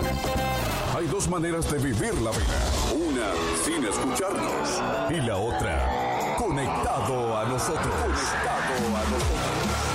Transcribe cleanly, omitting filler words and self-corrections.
Hay dos maneras de vivir la vida. Una sin escucharnos y la otra conectado a nosotros.